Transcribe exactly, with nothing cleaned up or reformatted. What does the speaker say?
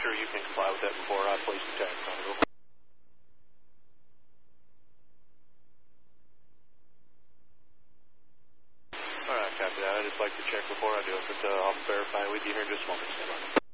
sure you can comply with that before I place the tax on it. All right, copy that. I'd just like to check before I do it, but uh, I'll verify with you here in just a moment. Stand by.